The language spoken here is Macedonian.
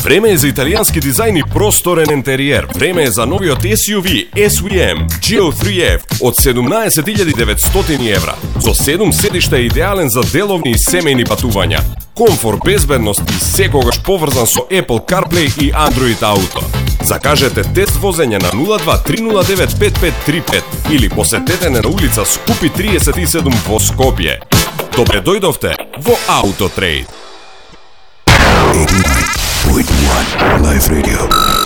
Време е за италијански дизајн и просторен интериер. Време е за новиот SUV SVM GL3F од 17.900 евра. Со 7 седишта е идеален за деловни и семејни патувања. Комфорт, безбедност и секогаш поврзан со Apple CarPlay и Android Auto. Закажете тест возење на 02-309-5535 или посетете на улица Скупи 37 во Скопје. Добре дојдовте во Autotrade. 89.1 Live Radio.